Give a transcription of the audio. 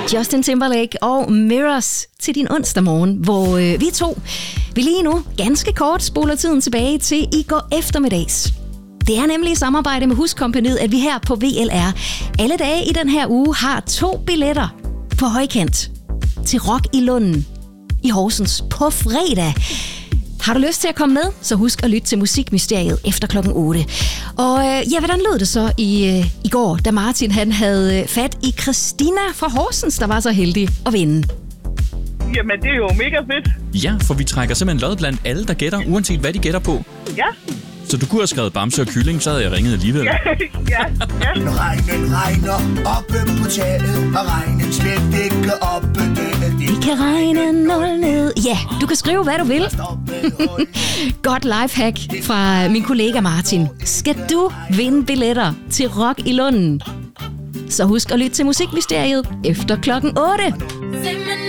Justin Timberlake og Mirrors til din onsdag morgen, hvor vi lige nu ganske kort spoler tiden tilbage til i går eftermiddags. Det er nemlig i samarbejde med Huskompagniet, at vi her på VLR alle dage i den her uge har 2 billetter på højkant til Rock i Lunden i Horsens på fredag. Har du lyst til at komme med, så husk at lytte til Musikmysteriet efter klokken 8. Og hvordan lød det så i går, da Martin han havde fat i Christina fra Horsens, der var så heldig at vinde? Jamen, det er jo mega fedt. Ja, for vi trækker simpelthen lod blandt alle, der gætter, uanset hvad de gætter på. Ja. Så du kunne have skrevet Bamse og Kylling, så havde jeg ringet alligevel. Ja. Regnen regner oppe på taget, og regnen slet ikke oppe ned. Vi kan regne 0 ned. Ja, du kan skrive, hvad du vil. Godt lifehack fra min kollega Martin. Skal du vinde billetter til Rock i Lunden? Så husk at lytte til Musikmysteriet efter klokken 8.